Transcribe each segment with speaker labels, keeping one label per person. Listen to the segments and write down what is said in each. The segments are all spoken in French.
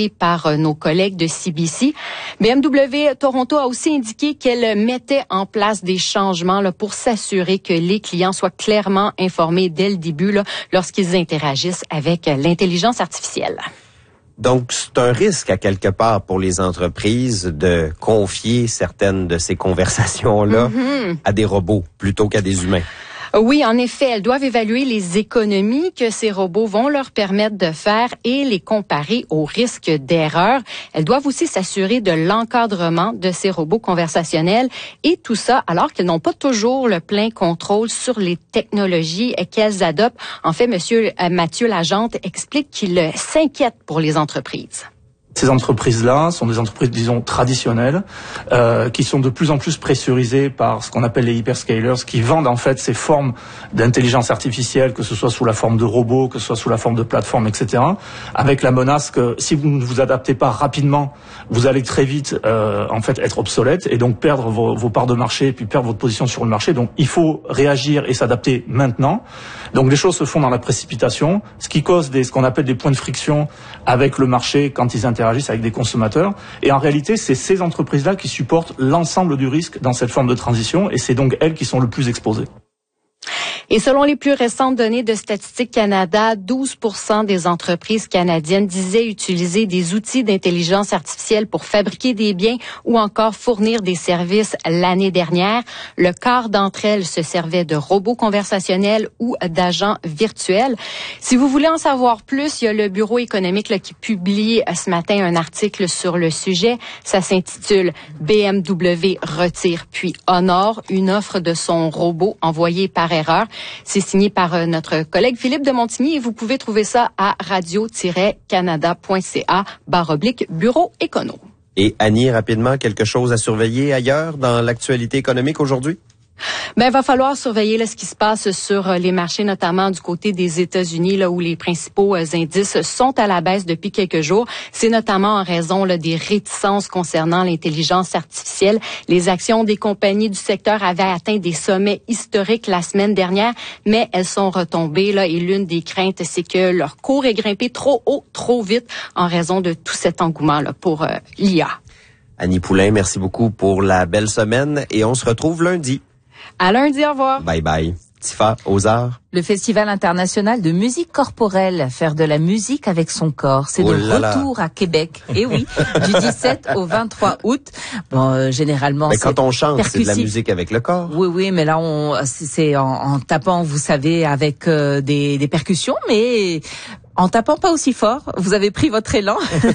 Speaker 1: rapporté par nos collègues de CBC. BMW Toronto a aussi indiqué qu'elle mettait en place des changements là, pour s'assurer que les clients soient clairement informés dès le début là, lorsqu'ils interagissent avec l'intelligence artificielle.
Speaker 2: Donc, c'est un risque à quelque part pour les entreprises de confier certaines de ces conversations-là à des robots plutôt qu'à des humains.
Speaker 1: Oui, en effet, elles doivent évaluer les économies que ces robots vont leur permettre de faire et les comparer aux risques d'erreur. Elles doivent aussi s'assurer de l'encadrement de ces robots conversationnels et tout ça alors qu'elles n'ont pas toujours le plein contrôle sur les technologies qu'elles adoptent. En fait, Monsieur Mathieu Lagente explique qu'il s'inquiète pour les entreprises.
Speaker 3: Ces entreprises-là sont des entreprises, disons, traditionnelles, qui sont de plus en plus pressurisées par ce qu'on appelle les hyperscalers, qui vendent en fait ces formes d'intelligence artificielle, que ce soit sous la forme de robots, que ce soit sous la forme de plateformes, etc., avec la menace que si vous ne vous adaptez pas rapidement, vous allez très vite en fait être obsolète et donc perdre vos parts de marché et puis perdre votre position sur le marché. Donc il faut réagir et s'adapter maintenant. Donc les choses se font dans la précipitation, ce qui cause ce qu'on appelle des points de friction avec le marché quand ils interagissent avec des consommateurs. Et en réalité, c'est ces entreprises-là qui supportent l'ensemble du risque dans cette forme de transition et c'est donc elles qui sont le plus exposées.
Speaker 1: Et selon les plus récentes données de Statistique Canada, 12% des entreprises canadiennes disaient utiliser des outils d'intelligence artificielle pour fabriquer des biens ou encore fournir des services l'année dernière. Le quart d'entre elles se servaient de robots conversationnels ou d'agents virtuels. Si vous voulez en savoir plus, il y a le Bureau économique là, qui publie ce matin un article sur le sujet. Ça s'intitule « BMW retire puis honore une offre de son robot envoyé par erreur ». C'est signé par notre collègue Philippe de Montigny et vous pouvez trouver ça à radio-canada.ca/bureau écono.
Speaker 2: Et Annie, rapidement, quelque chose à surveiller ailleurs dans l'actualité économique aujourd'hui?
Speaker 1: Ben, il va falloir surveiller là, ce qui se passe sur les marchés, notamment du côté des États-Unis, là où les principaux indices sont à la baisse depuis quelques jours. C'est notamment en raison là, des réticences concernant l'intelligence artificielle. Les actions des compagnies du secteur avaient atteint des sommets historiques la semaine dernière, mais elles sont retombées. Là, et l'une des craintes, c'est que leur cours est grimpé trop haut, trop vite, en raison de tout cet engouement là, pour l'IA.
Speaker 2: Annie Poulain, merci beaucoup pour la belle semaine et on se retrouve lundi.
Speaker 1: À lundi, au revoir.
Speaker 2: Bye bye. Tifa, aux arts.
Speaker 4: Le Festival international de musique corporelle, faire de la musique avec son corps, c'est de retour à Québec. Et oui, du 17 au 23 août. Bon, généralement,
Speaker 2: mais quand on chante,
Speaker 4: percussif.
Speaker 2: C'est de la musique avec le corps.
Speaker 4: Oui, mais là, c'est en tapant, vous savez, avec des percussions, mais en tapant pas aussi fort. Vous avez pris votre élan.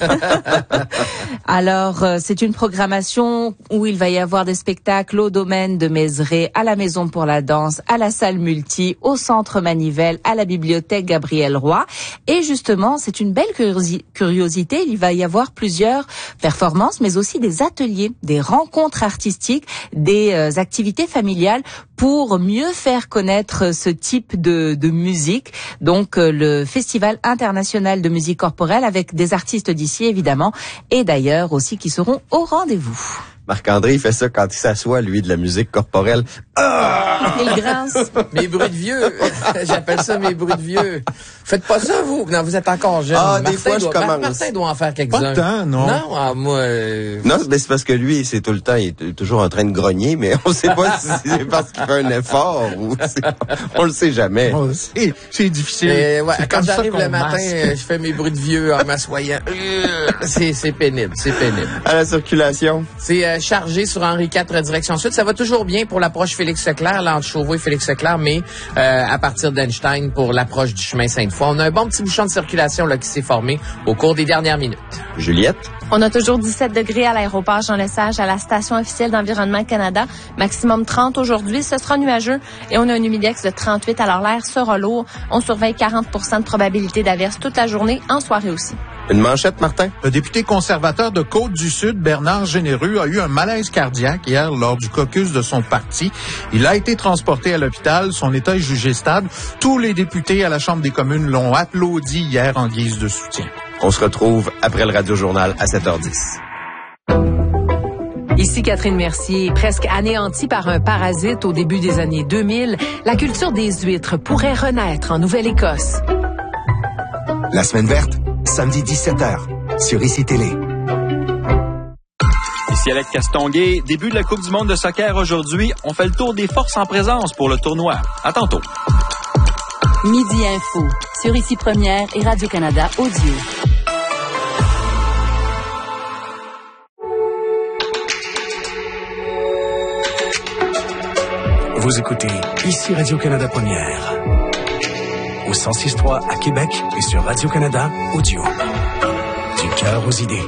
Speaker 4: Alors, c'est une programmation où il va y avoir des spectacles au domaine de Mézeray, à la Maison pour la danse, à la salle multi, au centre Manivelle, à la bibliothèque Gabriel Roy. Et justement, c'est une belle curiosité. Il va y avoir plusieurs performances, mais aussi des ateliers, des rencontres artistiques, des activités familiales pour mieux faire connaître ce type de musique. Donc, le Festival international de musique corporelle avec des artistes d'ici, évidemment, et d'ailleurs aussi qui seront au rendez-vous.
Speaker 2: Marc-André, il fait ça quand il s'assoit, lui, de la musique corporelle.
Speaker 4: Ah! Il grince.
Speaker 5: Mes bruits de vieux. J'appelle ça mes bruits de vieux. Faites pas ça, vous. Non, vous êtes encore jeune.
Speaker 2: Ah, des fois, je commence.
Speaker 5: Martin doit en faire quelques-uns.
Speaker 6: Pas tant, non.
Speaker 5: Non, moi...
Speaker 2: Non, mais c'est parce que lui, c'est tout le temps, il est toujours en train de grogner, mais on sait pas si c'est parce qu'il fait un effort ou on le sait jamais.
Speaker 6: C'est difficile.
Speaker 5: Ouais, quand j'arrive le matin, je fais mes bruits de vieux en m'assoyant. C'est pénible, c'est pénible.
Speaker 2: À la circulation.
Speaker 5: C'est chargé sur Henri IV, direction sud. Ça va toujours bien pour l'approche Félix-Leclerc, là, entre Chauveau et Félix-Leclerc, mais à partir d'Einstein pour l'approche du chemin Sainte-Foy. On a un bon petit bouchon de circulation là qui s'est formé au cours des dernières minutes.
Speaker 2: Juliette?
Speaker 7: On a toujours 17 degrés à l'aéroport Jean-Lesage, à la station officielle d'Environnement Canada. Maximum 30 aujourd'hui. Ce sera nuageux et on a un humidex de 38. Alors l'air sera lourd. On surveille 40% de probabilité d'averse toute la journée, en soirée aussi.
Speaker 2: Une manchette, Martin?
Speaker 6: Le député conservateur de Côte-du-Sud, Bernard Généreux, a eu un malaise cardiaque hier lors du caucus de son parti. Il a été transporté à l'hôpital. Son état est jugé stable. Tous les députés à la Chambre des communes l'ont applaudi hier en guise de soutien.
Speaker 2: On se retrouve après le Radio-Journal à 7h10.
Speaker 8: Ici Catherine Mercier. Presque anéantie par un parasite au début des années 2000, la culture des huîtres pourrait renaître en Nouvelle-Écosse.
Speaker 9: La semaine verte, samedi 17h. sur ICI Télé.
Speaker 10: Ici Alex Castonguay, début de la Coupe du monde de soccer aujourd'hui. On fait le tour des forces en présence pour le tournoi. À tantôt.
Speaker 11: Midi Info, sur ICI Première et Radio-Canada Audio.
Speaker 9: Vous écoutez ici Radio-Canada Première. Au 106.3 à Québec et sur Radio-Canada Audio. Du cœur aux idées.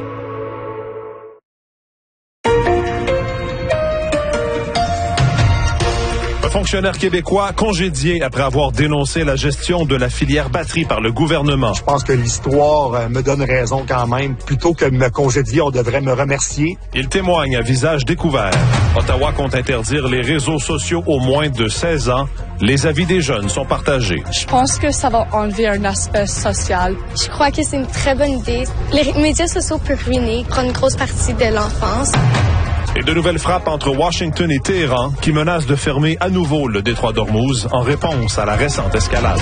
Speaker 12: Un fonctionnaire québécois congédié après avoir dénoncé la gestion de la filière batterie par le gouvernement.
Speaker 13: Je pense que l'histoire me donne raison quand même. Plutôt que de me congédier, on devrait me remercier.
Speaker 12: Il témoigne à visage découvert. Ottawa compte interdire les réseaux sociaux aux moins de 16 ans. Les avis des jeunes sont partagés.
Speaker 14: Je pense que ça va enlever un aspect social.
Speaker 15: Je crois que c'est une très bonne idée. Les médias sociaux peuvent prendre une grosse partie de l'enfance.
Speaker 12: Et de nouvelles frappes entre Washington et Téhéran qui menacent de fermer à nouveau le détroit d'Ormuz en réponse à la récente escalade.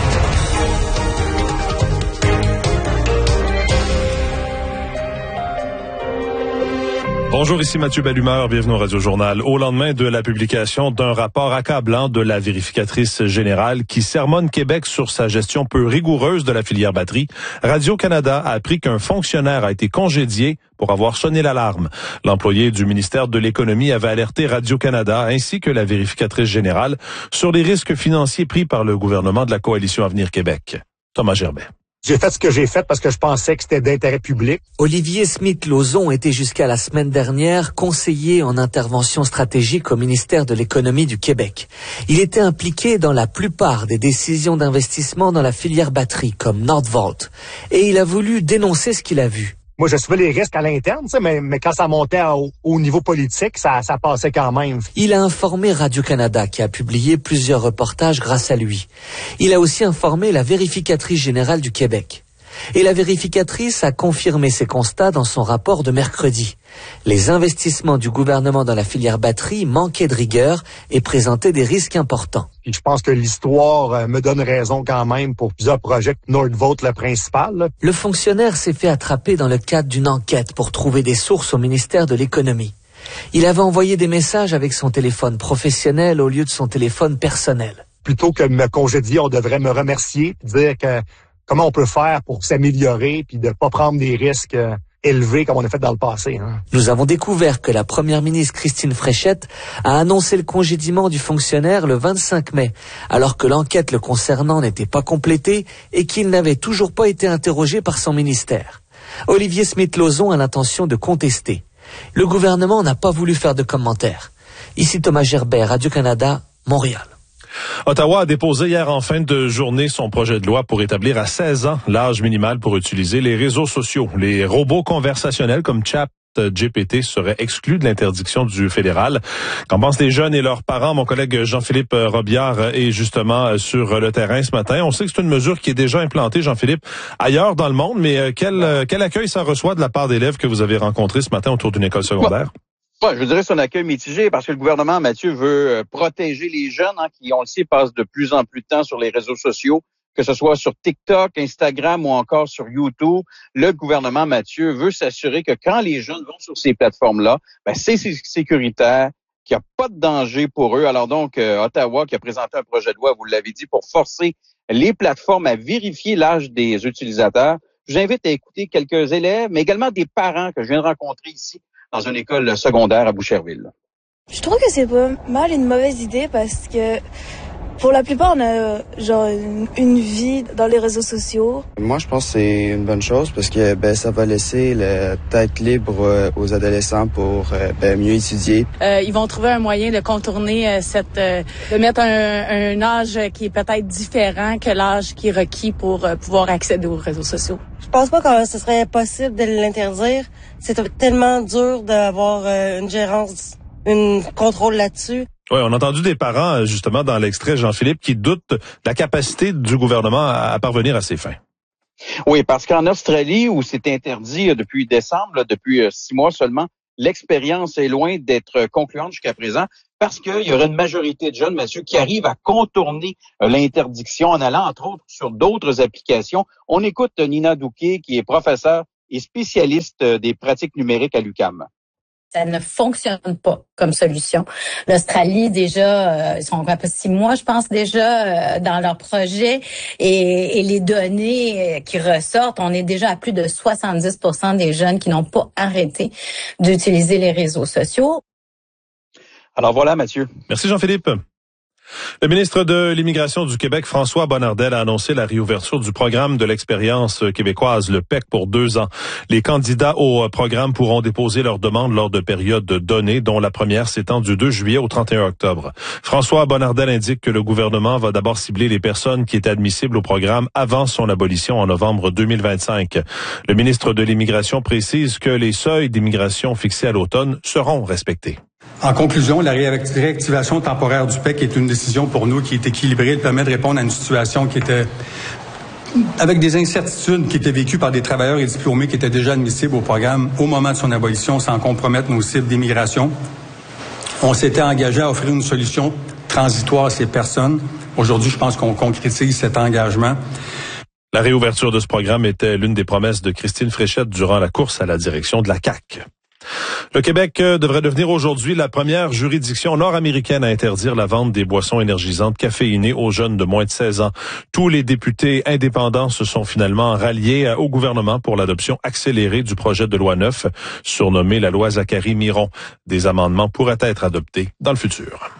Speaker 12: Bonjour, ici Mathieu Bellumeur, bienvenue au Radio-Journal. Au lendemain de la publication d'un rapport accablant de la vérificatrice générale qui sermonne Québec sur sa gestion peu rigoureuse de la filière batterie, Radio-Canada a appris qu'un fonctionnaire a été congédié pour avoir sonné l'alarme. L'employé du ministère de l'Économie avait alerté Radio-Canada ainsi que la vérificatrice générale sur les risques financiers pris par le gouvernement de la Coalition Avenir Québec. Thomas Gerbet.
Speaker 13: J'ai fait ce que j'ai fait parce que je pensais que c'était d'intérêt public.
Speaker 16: Olivier Smith-Lauzon était jusqu'à la semaine dernière conseiller en intervention stratégique au ministère de l'Économie du Québec. Il était impliqué dans la plupart des décisions d'investissement dans la filière batterie, comme Nordvolt. Et il a voulu dénoncer ce qu'il a vu.
Speaker 13: Moi, je suivais les risques à l'interne, mais quand ça montait au niveau politique, ça passait quand même.
Speaker 16: Il a informé Radio-Canada qui a publié plusieurs reportages grâce à lui. Il a aussi informé la vérificatrice générale du Québec. Et la vérificatrice a confirmé ses constats dans son rapport de mercredi. Les investissements du gouvernement dans la filière batterie manquaient de rigueur et présentaient des risques importants.
Speaker 13: Et je pense que l'histoire me donne raison quand même pour plusieurs projets. Nordvolt, le principal. Là.
Speaker 16: Le fonctionnaire s'est fait attraper dans le cadre d'une enquête pour trouver des sources au ministère de l'Économie. Il avait envoyé des messages avec son téléphone professionnel au lieu de son téléphone personnel.
Speaker 13: Plutôt que de me congédier, on devrait me remercier, dire que comment on peut faire pour s'améliorer puis de pas prendre des risques élevés comme on a fait dans le passé. Hein.
Speaker 16: Nous avons découvert que la première ministre Christine Fréchette a annoncé le congédiement du fonctionnaire le 25 mai, alors que l'enquête le concernant n'était pas complétée et qu'il n'avait toujours pas été interrogé par son ministère. Olivier Smith-Lauzon a l'intention de contester. Le gouvernement n'a pas voulu faire de commentaires. Ici Thomas Gerbet, Radio-Canada, Montréal.
Speaker 12: Ottawa a déposé hier en fin de journée son projet de loi pour établir à 16 ans l'âge minimal pour utiliser les réseaux sociaux. Les robots conversationnels comme ChatGPT seraient exclus de l'interdiction du fédéral. Qu'en pensent les jeunes et leurs parents? Mon collègue Jean-Philippe Robillard est justement sur le terrain ce matin. On sait que c'est une mesure qui est déjà implantée, Jean-Philippe, ailleurs dans le monde, mais quel accueil ça reçoit de la part d'élèves que vous avez rencontrés ce matin autour d'une école secondaire?
Speaker 17: Ouais, je dirais son accueil mitigé parce que le gouvernement, Mathieu, veut protéger les jeunes qui, on le sait, passent de plus en plus de temps sur les réseaux sociaux, que ce soit sur TikTok, Instagram ou encore sur YouTube. Le gouvernement, Mathieu, veut s'assurer que quand les jeunes vont sur ces plateformes-là, c'est sécuritaire, qu'il n'y a pas de danger pour eux. Alors donc, Ottawa qui a présenté un projet de loi, vous l'avez dit, pour forcer les plateformes à vérifier l'âge des utilisateurs. Je vous invite à écouter quelques élèves, mais également des parents que je viens de rencontrer ici dans une école secondaire à Boucherville.
Speaker 18: Je trouve que c'est pas mal une mauvaise idée parce que pour la plupart, on a une vie dans les réseaux sociaux.
Speaker 19: Moi, je pense que c'est une bonne chose parce que ça va laisser la tête libre aux adolescents pour mieux étudier.
Speaker 20: Ils vont trouver un moyen de contourner de mettre un âge qui est peut-être différent que l'âge qui est requis pour pouvoir accéder aux réseaux sociaux.
Speaker 21: Je pense pas que ce serait possible de l'interdire. C'est tellement dur d'avoir une gérance, un contrôle là-dessus.
Speaker 12: Oui, on a entendu des parents, justement, dans l'extrait, Jean-Philippe, qui doutent de la capacité du gouvernement à parvenir à ses fins.
Speaker 17: Oui, parce qu'en Australie, où c'est interdit depuis décembre, depuis 6 mois seulement, l'expérience est loin d'être concluante jusqu'à présent, parce qu'il y aurait une majorité de jeunes, Mathieu, qui arrivent à contourner l'interdiction en allant, entre autres, sur d'autres applications. On écoute Nina Douquet, qui est professeure et spécialiste des pratiques numériques à l'UQAM.
Speaker 3: Ça ne fonctionne pas comme solution. L'Australie, déjà, ils sont à peu près 6 mois, je pense, déjà dans leur projet. Et les données qui ressortent, on est déjà à plus de 70% des jeunes qui n'ont pas arrêté d'utiliser les réseaux sociaux.
Speaker 17: Alors voilà, Mathieu.
Speaker 12: Merci Jean-Philippe. Le ministre de l'Immigration du Québec, François Bonnardel, a annoncé la réouverture du programme de l'expérience québécoise, le PEC, pour 2 ans. Les candidats au programme pourront déposer leurs demandes lors de périodes données, dont la première s'étend du 2 juillet au 31 octobre. François Bonnardel indique que le gouvernement va d'abord cibler les personnes qui étaient admissibles au programme avant son abolition en novembre 2025. Le ministre de l'Immigration précise que les seuils d'immigration fixés à l'automne seront respectés.
Speaker 22: En conclusion, la réactivation temporaire du PEC est une décision pour nous qui est équilibrée. Elle permet de répondre à une situation qui était avec des incertitudes qui étaient vécues par des travailleurs et diplômés qui étaient déjà admissibles au programme au moment de son abolition sans compromettre nos cibles d'immigration. On s'était engagé à offrir une solution transitoire à ces personnes. Aujourd'hui, je pense qu'on concrétise cet engagement.
Speaker 12: La réouverture de ce programme était l'une des promesses de Christine Fréchette durant la course à la direction de la CAQ. Le Québec devrait devenir aujourd'hui la première juridiction nord-américaine à interdire la vente des boissons énergisantes caféinées aux jeunes de moins de 16 ans. Tous les députés indépendants se sont finalement ralliés au gouvernement pour l'adoption accélérée du projet de loi 9, surnommé la loi Zachary-Miron. Des amendements pourraient être adoptés dans le futur.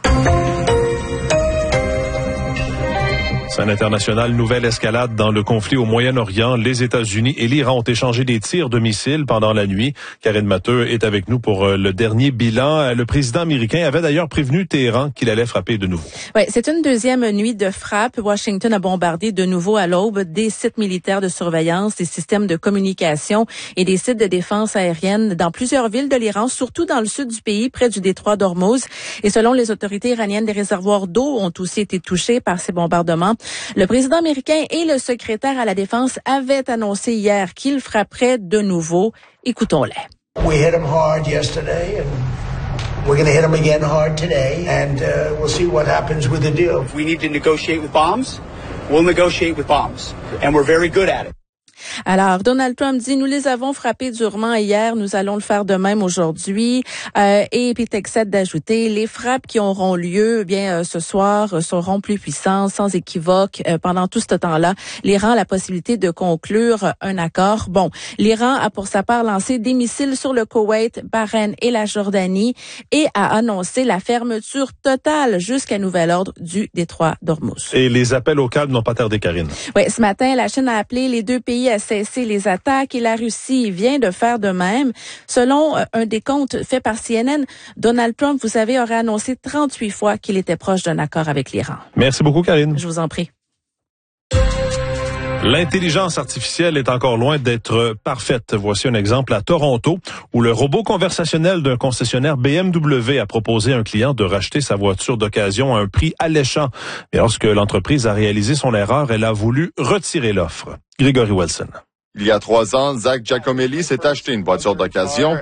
Speaker 12: Scène internationale, nouvelle escalade dans le conflit au Moyen-Orient. Les États-Unis et l'Iran ont échangé des tirs de missiles pendant la nuit. Karine Matteux est avec nous pour le dernier bilan. Le président américain avait d'ailleurs prévenu Téhéran qu'il allait frapper de nouveau.
Speaker 23: Oui, c'est une deuxième nuit de frappe. Washington a bombardé de nouveau à l'aube des sites militaires de surveillance, des systèmes de communication et des sites de défense aérienne dans plusieurs villes de l'Iran, surtout dans le sud du pays, près du détroit d'Ormuz. Et selon les autorités iraniennes, des réservoirs d'eau ont aussi été touchés par ces bombardements. Le président américain et le secrétaire à la Défense avaient annoncé hier qu'ils frapperaient de nouveau. Écoutons-les.
Speaker 24: We hit them hard yesterday and we're going to hit them again hard today and we'll see what happens with the deal.
Speaker 25: If we need to negotiate with bombs, we'll negotiate with bombs and we're very good at it.
Speaker 23: Alors, Donald Trump dit, nous les avons frappés durement hier, nous allons le faire de même aujourd'hui. Et puis Texas d'ajouter, les frappes qui auront lieu, ce soir, seront plus puissantes, sans équivoque. Pendant tout ce temps-là, l'Iran a la possibilité de conclure un accord. Bon, l'Iran a pour sa part lancé des missiles sur le Koweït, Bahreïn et la Jordanie et a annoncé la fermeture totale jusqu'à nouvel ordre du détroit d'Ormuz.
Speaker 12: Et les appels au calme n'ont pas tardé, Karine.
Speaker 23: Oui, ce matin, la Chine a appelé les deux pays à cesser les attaques et la Russie vient de faire de même. Selon un décompte fait par CNN, Donald Trump, vous savez, aurait annoncé 38 fois qu'il était proche d'un accord avec l'Iran.
Speaker 12: Merci beaucoup, Karine.
Speaker 23: Je vous en prie.
Speaker 12: L'intelligence artificielle est encore loin d'être parfaite. Voici un exemple à Toronto où le robot conversationnel d'un concessionnaire BMW a proposé à un client de racheter sa voiture d'occasion à un prix alléchant. Mais lorsque l'entreprise a réalisé son erreur, elle a voulu retirer l'offre. Grégory Wilson.
Speaker 26: Il y a 3 ans, Zach Giacomelli s'est acheté une voiture d'occasion.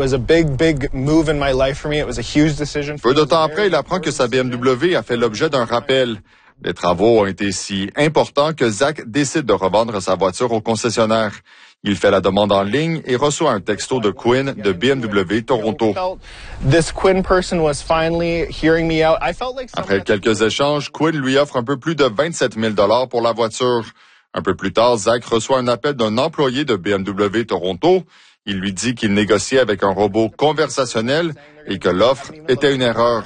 Speaker 26: Peu de temps après, il apprend que sa BMW a fait l'objet d'un rappel. Les travaux ont été si importants que Zach décide de revendre sa voiture au concessionnaire. Il fait la demande en ligne et reçoit un texto de Quinn de BMW Toronto. Après quelques échanges, Quinn lui offre un peu plus de 27 000 $ pour la voiture. Un peu plus tard, Zach reçoit un appel d'un employé de BMW Toronto. Il lui dit qu'il négociait avec un robot conversationnel et que l'offre était une erreur.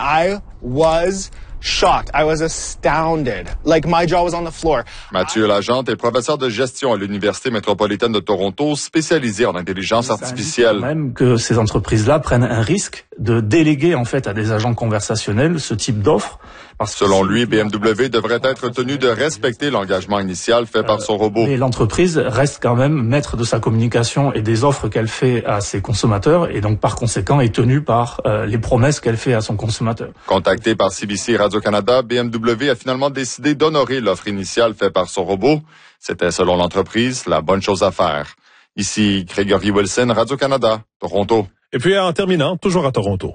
Speaker 27: Shocked. I was astounded. Like my jaw was on the floor.
Speaker 26: Mathieu Lagente est professeur de gestion à l'Université métropolitaine de Toronto, spécialisé en intelligence artificielle.
Speaker 28: Même que ces entreprises-là prennent un risque de déléguer en fait à des agents conversationnels ce type d'offre.
Speaker 26: Selon lui, BMW devrait être tenu de respecter l'engagement initial fait par son robot.
Speaker 28: Mais l'entreprise reste quand même maître de sa communication et des offres qu'elle fait à ses consommateurs et donc par conséquent est tenue par les promesses qu'elle fait à son consommateur.
Speaker 26: Contacté par CBC Radio-Canada, BMW a finalement décidé d'honorer l'offre initiale faite par son robot. C'était, selon l'entreprise, la bonne chose à faire. Ici, Grégory Wilson, Radio-Canada, Toronto.
Speaker 12: Et puis, en terminant, toujours à Toronto.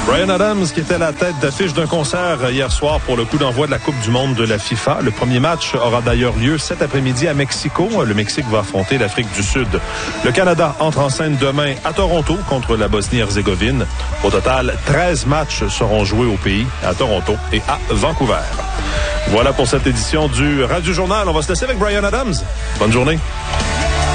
Speaker 12: Bryan Adams qui était à la tête d'affiche d'un concert hier soir pour le coup d'envoi de la Coupe du monde de la FIFA. Le premier match aura d'ailleurs lieu cet après-midi à Mexico. Le Mexique va affronter l'Afrique du Sud. Le Canada entre en scène demain à Toronto contre la Bosnie-Herzégovine. Au total, 13 matchs seront joués au pays, à Toronto et à Vancouver. Voilà pour cette édition du Radio Journal. On va se laisser avec Bryan Adams. Bonne journée.